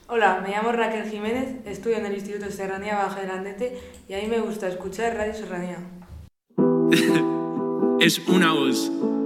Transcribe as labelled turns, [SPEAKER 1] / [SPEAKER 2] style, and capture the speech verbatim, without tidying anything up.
[SPEAKER 1] Hola, me llamo Raquel Jiménez, estudio en el Instituto Serranía Baja de Landete y a mí me gusta escuchar Radio Serranía.
[SPEAKER 2] Es una voz